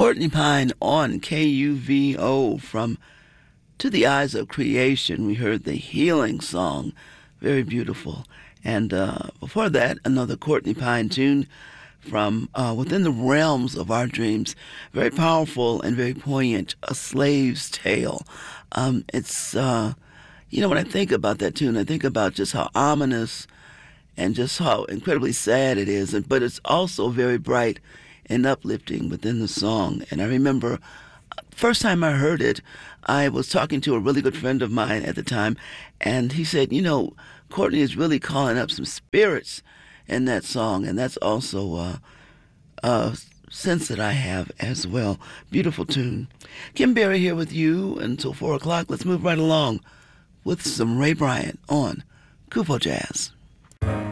Courtney Pine on KUVO from To the Eyes of Creation. We heard the Healing Song. Very beautiful. And before that, another Courtney Pine tune from Within the Realms of Our Dreams. Very powerful and very poignant. A Slave's Tale. It's, when I think about that tune, I think about just how ominous and just how incredibly sad it is. But it's also very bright and uplifting within the song. And I remember first time I heard it, I was talking to a really good friend of mine at the time, and he said, Courtney is really calling up some spirits in that song, and that's also a sense that I have as well. Beautiful tune. Kim Berry here with you until 4 o'clock. Let's move right along with some Ray Bryant on KUVO Jazz.